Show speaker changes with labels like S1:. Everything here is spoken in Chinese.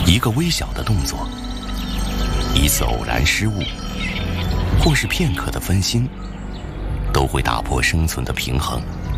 S1: 一个微小的动作，一次偶然失误，或是片刻的分心，都会打破生存的平衡。